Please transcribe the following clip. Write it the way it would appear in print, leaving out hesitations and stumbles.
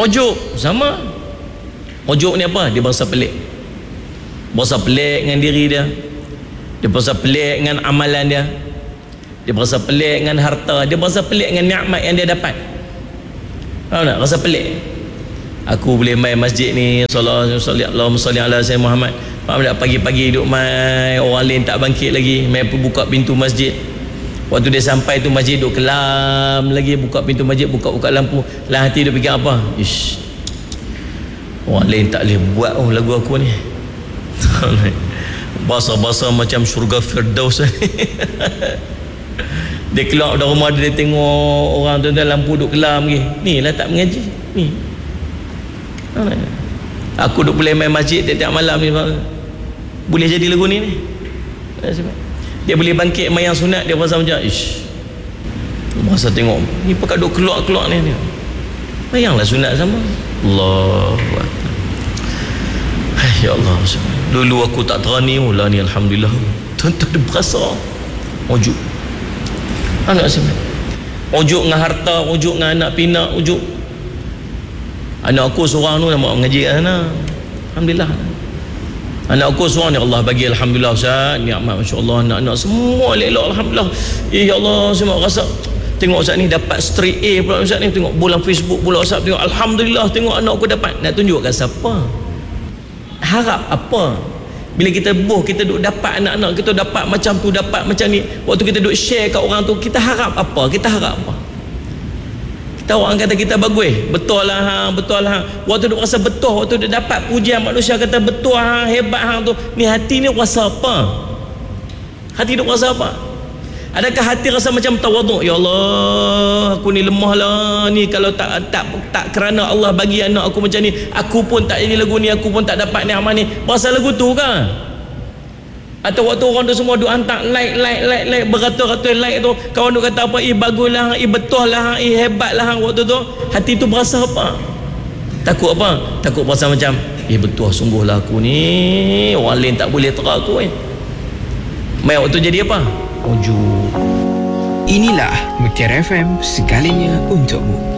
Ujuk sama. Ujuk ni apa? Dia berasa pelik. Berasa pelik dengan diri dia. Dia berasa pelik dengan amalan dia. Dia berasa pelik dengan harta. Dia berasa pelik dengan nikmat yang dia dapat. Tahu tak? Rasa pelik. Aku boleh main masjid ni, Allahumma salli ala Sayyidina Muhammad. Faham tak? Pagi-pagi duduk main, orang lain tak bangkit lagi, main buka pintu masjid. Waktu dia sampai tu masjid duduk kelam lagi, buka pintu masjid, buka-buka lampu. Dalam hati dia fikir apa? Ish, orang lain tak boleh buat lagu aku ni. Basah-basah macam syurga Firdaus. Dia keluar dari rumah dia tengok orang tu dalam lampu duduk kelam lagi. Ni lah tak mengaji ni. Aku duduk boleh main masjid tiap-tiap malam ni, boleh jadi lagu ni. Dia boleh bangkit mayang sunat, dia rasa macam ish, masa tengok ni pakat duk keluar-keluar ni. Mayanglah sunat sama. Allah, ya Allah. Dulu aku tak terani, mula ni alhamdulillah. Tentu dia berasa ujuk. Anak semua ujuk dengan harta, ujuk dengan anak pinak, ujuk. Anak aku seorang tu nak mengaji kat sana, alhamdulillah. Anak aku seorang ni Allah bagi, alhamdulillah Ustaz, nikmat masya-Allah, anak-anak semua elok alhamdulillah. Ya Allah, semua rasa tengok Ustaz ni dapat straight A pula Ustaz ni, tengok bola Facebook, bola WhatsApp, tengok alhamdulillah, tengok anak aku dapat. Nak tunjuk kat siapa? Harap apa? Bila kita kita duk dapat anak-anak kita dapat macam tu, dapat macam ni, waktu kita duk share kat orang tu, kita harap apa? Kita harap apa? Kita orang kata kita bagus, betul lah hang, betul lah hang. Waktu duk rasa betul, waktu duk dapat pujian manusia kata betul hang, hebat hang tu, ni hati ni rasa apa? Hati duk rasa apa? Adakah hati rasa macam tawaduk? Ya Allah, aku ni lemah lah ni, kalau tak kerana Allah bagi anak aku macam ni, aku pun tak jadi lagu ni, aku pun tak dapat nikmat ni. Rasa lagu tu kan? Atau waktu orang tu semua duk hantar like beratus-ratus like tu, kawan duk kata apa, baguslah, betul lah, hebat lah, waktu tu hati tu berasa apa? Takut apa? Takut berasa macam betul sungguhlah aku ni, orang lain tak boleh terang aku Mai waktu jadi apa? Ujuk. Inilah Mutiara FM, segalanya untukmu.